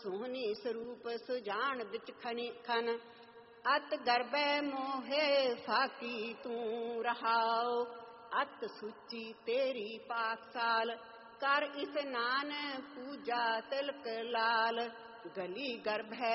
सोहनी स्वरूप सुजान बिच खन अत गर्भै मोहे फाकी तू रहाओ अत सुची तेरी पाकसाल कर इस्नान पूजा तिलक लाल गली गर्भ है